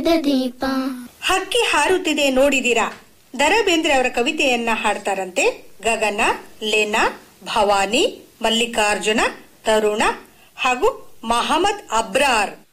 ದೀಪ. ಹಕ್ಕಿ ಹಾರುತ್ತಿದೆ ನೋಡಿದಿರಾ? ದ ರಾ ಬೇಂದ್ರೆ ಅವರ ಕವಿತೆಯನ್ನ ಹಾಡ್ತಾರಂತೆ ಗಗನ, ಲೇನಾ, ಭವಾನಿ, ಮಲ್ಲಿಕಾರ್ಜುನ, ತರುಣ ಹಾಗೂ ಮಹಮ್ಮದ್ ಅಬ್ರಾರ್.